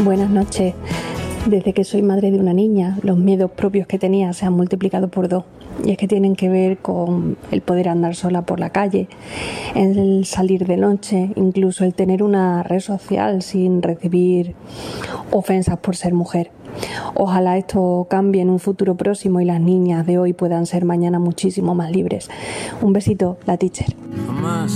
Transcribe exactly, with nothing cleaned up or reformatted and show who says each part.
Speaker 1: Buenas noches. Desde que soy madre de una niña, los miedos propios que tenía se han multiplicado por dos. Y es que tienen que ver con el poder andar sola por la calle, el salir de noche, incluso el tener una red social sin recibir ofensas por ser mujer. Ojalá esto cambie en un futuro próximo y las niñas de hoy puedan ser mañana muchísimo más libres. Un besito, la teacher.